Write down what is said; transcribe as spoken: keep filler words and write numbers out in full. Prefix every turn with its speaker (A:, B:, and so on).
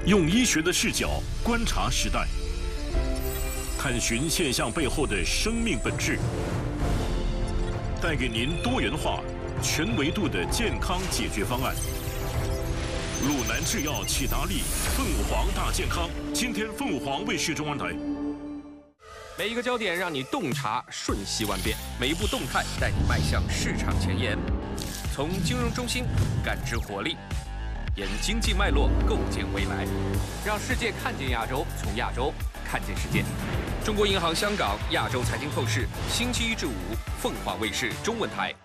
A: 用医学的视角观察时代，探寻现象背后的生命本质，带给您多元化、全维度的健康解决方案。鲁南制药启达利凤凰大健康，今天凤凰卫视中文台。
B: 每一个焦点让你洞察瞬息万变，每一步动态带你迈向市场前沿。从金融中心感知活力，沿经济脉络构建未来，让世界看见亚洲，从亚洲看见世界。中国银行香港亚洲财经透视，星期一至五，凤凰卫视中文台。